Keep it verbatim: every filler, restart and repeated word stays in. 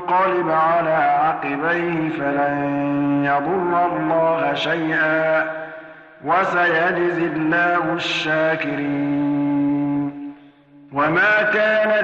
ينقلب على عقبيه فلن يضر الله شيئا وسيجزي الله الشاكرين. وما كان